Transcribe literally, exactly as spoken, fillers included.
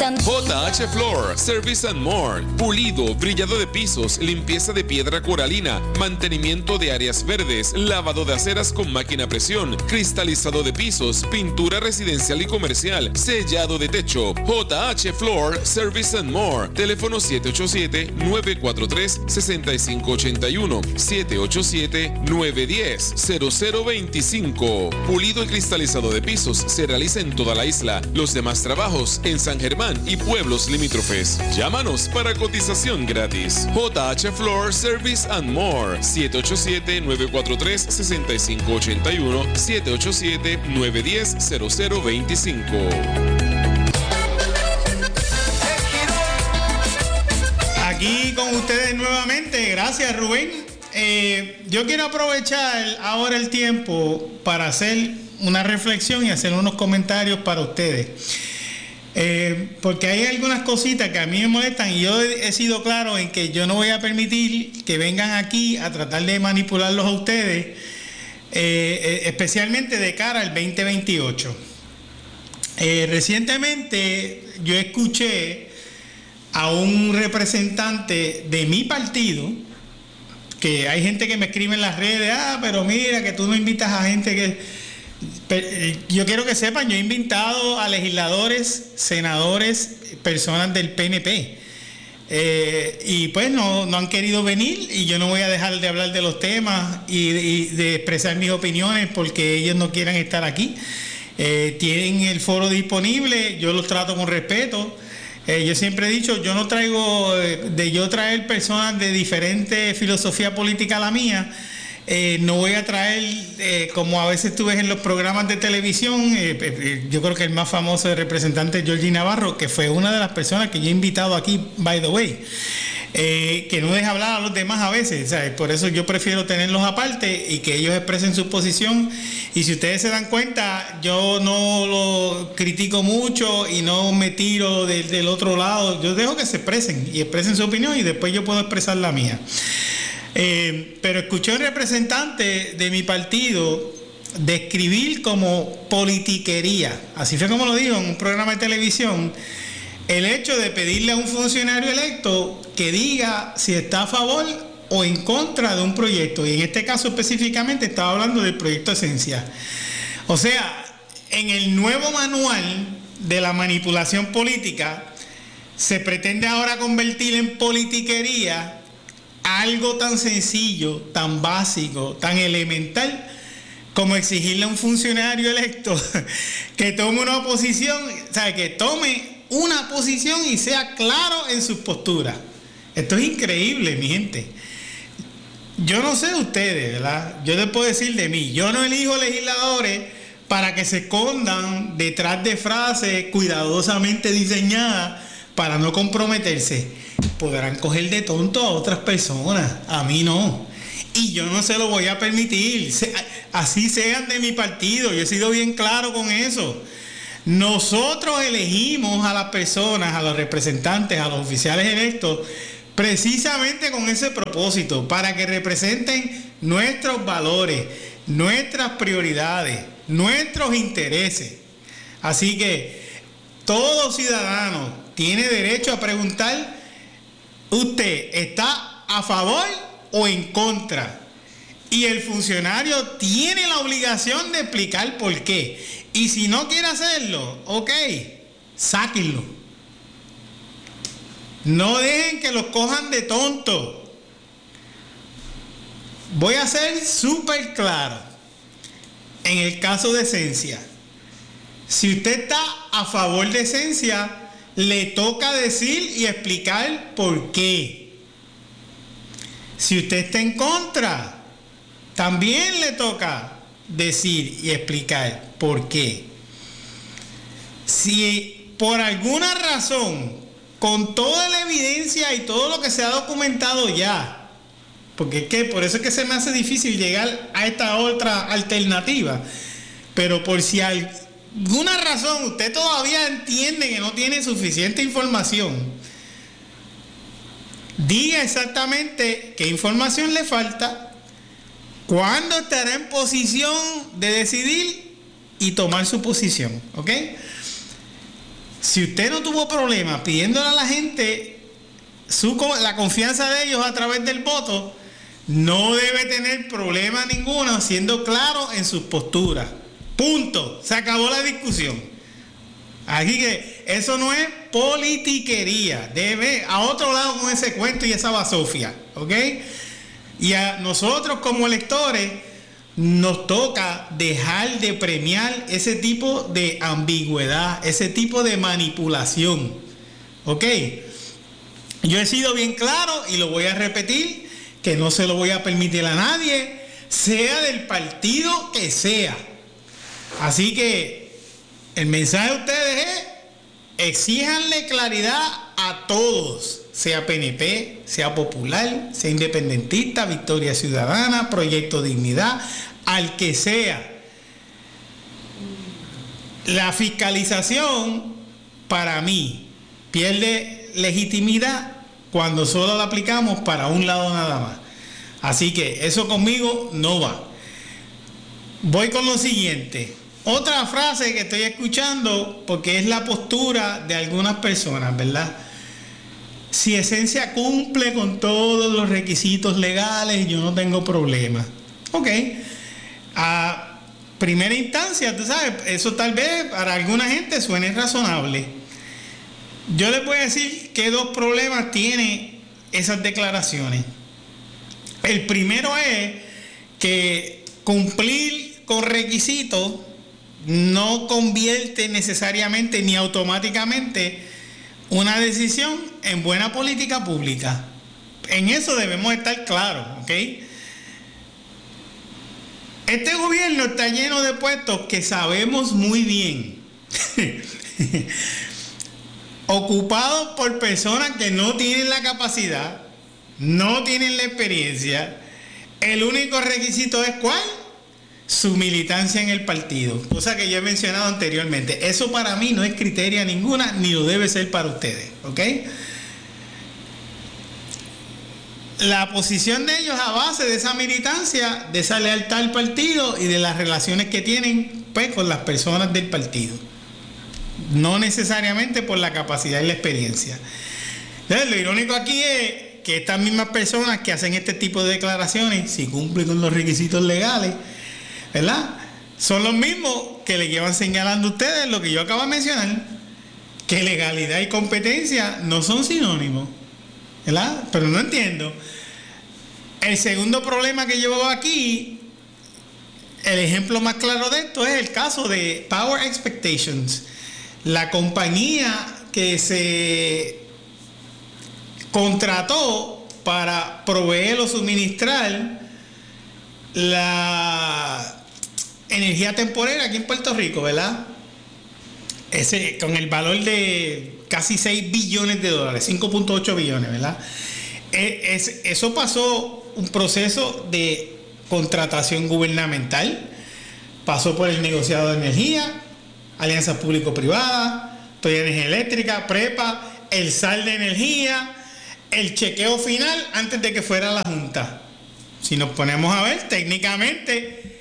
Tan... J H Floor, Service and More, pulido, brillado de pisos, limpieza de piedra coralina, mantenimiento de áreas verdes, lavado de aceras con máquina a presión, cristalizado de pisos, pintura residencial y comercial, sellado de techo. J H Floor, Service and More, teléfono siete ocho siete, nueve cuatro tres, seis cinco ocho uno, siete ocho siete, nueve uno cero, cero cero dos cinco. Pulido y cristalizado de pisos se realiza en toda la isla. Los demás trabajos en San Germán y pueblos limítrofes. Llámanos para cotización gratis. J H Floor Service and More, siete ocho siete, nueve cuatro tres, seis cinco ocho uno, siete ocho siete, nueve uno cero, cero cero dos cinco. Aquí con ustedes nuevamente, gracias Rubén. Eh, yo quiero aprovechar ahora el tiempo para hacer una reflexión y hacer unos comentarios para ustedes. Eh, porque hay algunas cositas que a mí me molestan y yo he, he sido claro en que yo no voy a permitir que vengan aquí a tratar de manipularlos a ustedes, eh, especialmente de cara al veinte veintiocho. Eh, recientemente yo escuché a un representante de mi partido, que hay gente que me escribe en las redes, ah, pero mira que tú no invitas a gente que... Yo quiero que sepan, yo he invitado a legisladores, senadores, personas del P N P. Eh, y pues no, no han querido venir y yo no voy a dejar de hablar de los temas y, y de expresar mis opiniones porque ellos no quieran estar aquí. Eh, tienen el foro disponible, yo los trato con respeto. Eh, yo siempre he dicho, yo no traigo, eh, de yo traer personas de diferente filosofía política a la mía, eh, no voy a traer, eh, como a veces tú ves en los programas de televisión, eh, eh, yo creo que el más famoso es el representante Georgie Navarro, que fue una de las personas que yo he invitado aquí, by the way, eh, que no deja hablar a los demás a veces, ¿sabes? Por eso yo prefiero tenerlos aparte y que ellos expresen su posición. Y si ustedes se dan cuenta, yo no lo critico mucho y no me tiro de, del otro lado. Yo dejo que se expresen y expresen su opinión y después yo puedo expresar la mía. Eh, pero escuché a un representante de mi partido describir como politiquería, así fue como lo dijo en un programa de televisión, el hecho de pedirle a un funcionario electo que diga si está a favor o en contra de un proyecto, y en este caso específicamente estaba hablando del proyecto Esencia. O sea, en el nuevo manual de la manipulación política se pretende ahora convertir en politiquería algo tan sencillo, tan básico, tan elemental como exigirle a un funcionario electo que tome una posición, o sea, que tome una posición y sea claro en sus posturas. Esto es increíble, mi gente. Yo no sé de ustedes, ¿verdad? Yo les puedo decir de mí, yo no elijo legisladores para que se escondan detrás de frases cuidadosamente diseñadas para no comprometerse. Podrán coger de tonto a otras personas, a mí no. Y yo no se lo voy a permitir. Así sean de mi partido, yo he sido bien claro con eso. Nosotros elegimos a las personas, a los representantes, a los oficiales electos, precisamente con ese propósito, para que representen nuestros valores, nuestras prioridades, nuestros intereses. Así que todo ciudadano tiene derecho a preguntar, ¿usted está a favor o en contra? Y el funcionario tiene la obligación de explicar por qué. Y si no quiere hacerlo, ok, sáquenlo. No dejen que los cojan de tonto. Voy a ser súper claro. En el caso de Esencia, si usted está a favor de Esencia, le toca decir y explicar por qué. Si usted está en contra, también le toca decir y explicar por qué. Si por alguna razón, con toda la evidencia y todo lo que se ha documentado ya, porque es que por eso es que se me hace difícil llegar a esta otra alternativa, pero por si alguna razón usted todavía entiende que no tiene suficiente información, diga exactamente qué información le falta, cuándo estará en posición de decidir y tomar su posición, ¿ok? si usted no tuvo problemas pidiéndole a la gente su, la confianza de ellos a través del voto, no debe tener problema ninguno siendo claro en sus posturas. Punto. Se acabó la discusión. Así que eso no es politiquería. Debe a otro lado con ese cuento y esa basofia. ¿Ok? Y a nosotros como electores nos toca dejar de premiar ese tipo de ambigüedad, ese tipo de manipulación. ¿Ok? Yo he sido bien claro y lo voy a repetir, que no se lo voy a permitir a nadie, sea del partido que sea. Así que el mensaje de ustedes es: exíjanle claridad a todos, sea P N P, sea Popular, sea Independentista, Victoria Ciudadana, Proyecto Dignidad, al que sea. La fiscalización, para mí, pierde legitimidad cuando solo la aplicamos para un lado nada más. Así que eso conmigo no va. Voy con lo siguiente. Otra frase que estoy escuchando, porque es la postura de algunas personas, ¿verdad? Si Esencia cumple con todos los requisitos legales, yo no tengo problema. Ok. A primera instancia, tú sabes, eso tal vez para alguna gente suene razonable. Yo les voy a decir qué dos problemas tiene esas declaraciones. El primero es que cumplir con requisitos no convierte necesariamente ni automáticamente una decisión en buena política pública. En eso debemos estar claros, ¿ok? Este gobierno está lleno de puestos que sabemos muy bien, ocupados por personas que no tienen la capacidad, no tienen la experiencia. El único requisito es ¿cuál? Su militancia en el partido, cosa que yo he mencionado anteriormente. Eso para mí no es criterio ninguna, ni lo debe ser para ustedes, ¿ok? La posición de ellos a base de esa militancia, de esa lealtad al partido y de las relaciones que tienen, pues, con las personas del partido, no necesariamente por la capacidad y la experiencia. Entonces, lo irónico aquí es que estas mismas personas que hacen este tipo de declaraciones, si cumplen con los requisitos legales, ¿verdad?, son los mismos que le llevan señalando a ustedes lo que yo acabo de mencionar, que legalidad y competencia no son sinónimos, ¿verdad? Pero no entiendo. El segundo problema que yo veo aquí, el ejemplo más claro de esto es el caso de Power Expectations, la compañía que se contrató para proveer o suministrar la energía temporera aquí en Puerto Rico, ¿verdad? Ese, con el valor de casi seis billones de dólares, cinco punto ocho billones, ¿verdad? Es, es, eso pasó un proceso de contratación gubernamental, pasó por el negociado de energía, alianzas público-privadas, Autoridad de Energía Eléctrica, PREPA, el S A L de energía, el chequeo final antes de que fuera la Junta. Si nos ponemos a ver, técnicamente